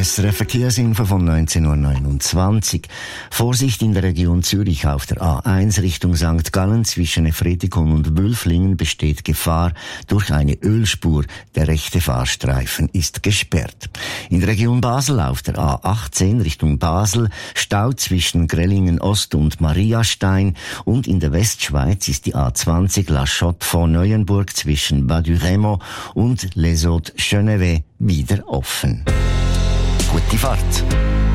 SRF Verkehrsinfo von 19.29 Uhr. Vorsicht in der Region Zürich auf der A1 Richtung St. Gallen zwischen Efretikon und Wülflingen besteht Gefahr durch eine Ölspur. Der rechte Fahrstreifen ist gesperrt. In der Region Basel auf der A18 Richtung Basel Stau zwischen Grellingen Ost und Mariastein und in der Westschweiz ist die A20 La Chotte von Neuenburg zwischen Bas du Remo und Les Hauts-Chenevet wieder offen. Gute Fahrt!